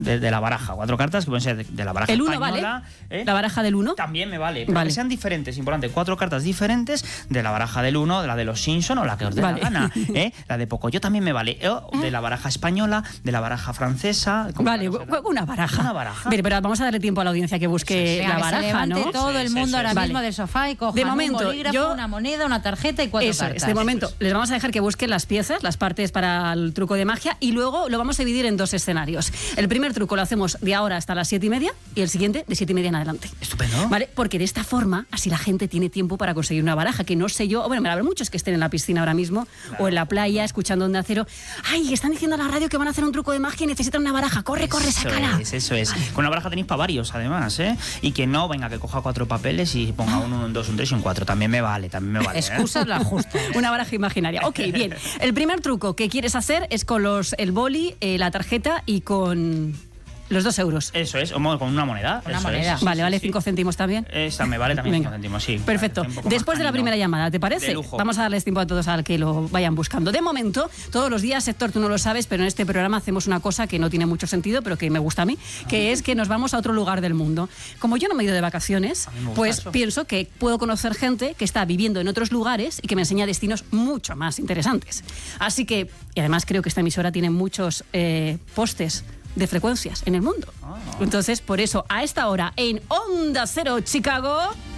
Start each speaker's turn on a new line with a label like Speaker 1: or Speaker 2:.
Speaker 1: de la baraja. 4 cartas que pueden ser de la baraja
Speaker 2: el 1
Speaker 1: española.
Speaker 2: ¿Vale? ¿La baraja del 1?
Speaker 1: También me vale. Pero que sean diferentes, importante. 4 cartas diferentes de la baraja del 1, de la de los Simpson o la que os dé la gana. La de Pocoyo también me vale. De la baraja española, de la baraja francesa.
Speaker 2: Vale, una baraja.
Speaker 1: Una baraja.
Speaker 2: Pero vamos a darle tiempo a la audiencia que busque la baraja,
Speaker 3: se levante
Speaker 2: ¿no?
Speaker 3: todo el mundo ahora mismo del sofá y coja
Speaker 2: de momento,
Speaker 3: un bolígrafo, una moneda, una tarjeta y 4 cartas.
Speaker 2: De momento, les vamos a dejar que busquen las piezas, las partes para el truco de magia, y luego lo vamos a dividir en 2 escenarios. El primer truco lo hacemos de ahora hasta las 7:30 y el siguiente de 7:30 en adelante.
Speaker 1: Estupendo.
Speaker 2: ¿Vale? Porque de esta forma, así la gente tiene tiempo para conseguir una baraja, que no sé yo, bueno, me la habrá muchos que estén en la piscina ahora mismo, o en la playa, escuchando Onda Cero. ¡Ay, están diciendo a la radio que van a hacer un truco de magia y necesitan una baraja! ¡Corre, sácala!
Speaker 1: Eso es. Vale. Con una baraja tenéis para varios, además, ¿eh? Y que no, venga, que coja 4 papeles y ponga un 1, un 2, un 3 y un 4. También me vale.
Speaker 3: Excusas la justa.
Speaker 2: Una baraja imaginaria. Ok, bien. El primer truco que quieres hacer es con el boli, la tarjeta y con los 2 euros.
Speaker 1: Eso es, o con una moneda.
Speaker 3: Una moneda.
Speaker 2: Vale, 5 céntimos también.
Speaker 1: Esa me vale también 5 céntimos, sí.
Speaker 2: Perfecto. Después de la primera llamada, ¿te parece?
Speaker 1: De lujo.
Speaker 2: Vamos a darles tiempo a todos a que lo vayan buscando. De momento, todos los días, Héctor, tú no lo sabes, pero en este programa hacemos una cosa que no tiene mucho sentido, pero que me gusta a mí, que es que nos vamos a otro lugar del mundo. Como yo no me he ido de vacaciones, pues pienso que puedo conocer gente que está viviendo en otros lugares y que me enseña destinos mucho más interesantes. Así que, y además creo que esta emisora tiene muchos postes de frecuencias en el mundo. Entonces, por eso, a esta hora, en Onda Cero Chicago...